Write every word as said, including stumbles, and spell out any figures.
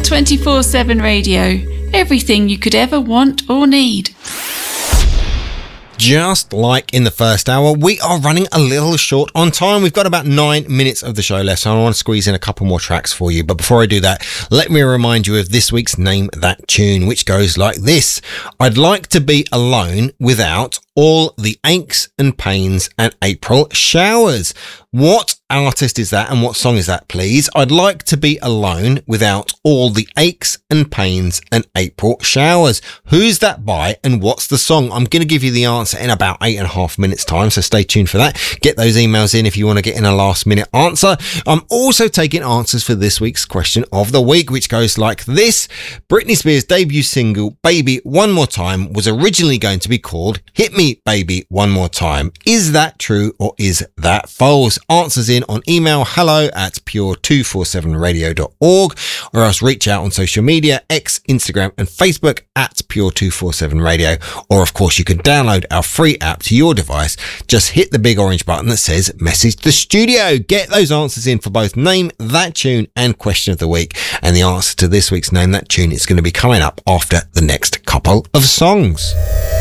twenty-four seven Radio. Everything you could ever want or need. Just like in the first hour, we are running a little short on time. We've got about nine minutes of the show left, so I want to squeeze in a couple more tracks for you. But before I do that, let me remind you of this week's Name That Tune, which goes like this. I'd like to be alone without all the aches and pains and April showers. What artist is that and what song is that, please? I'd like to be alone without all the aches and pains and April showers. Who's that by and what's the song? I'm going to give you the answer in about eight and a half minutes time, so stay tuned for that. Get those emails in if you want to get in a last minute answer. I'm also taking answers for this week's question of the week, which goes like this. Britney Spears' debut single, Baby One More Time, was originally going to be called Hit Me Baby One More Time. Is that true or is that false? Answers in on email hello at pure two forty-seven radio dot org, or else reach out on social media, X, Instagram and Facebook at pure two forty-seven radio, or of course you can download our free app to your device. Just hit the big orange button that says message the studio. Get those answers in for both Name That Tune and Question of the Week, and the answer to this week's Name That Tune is going to be coming up after the next couple of songs.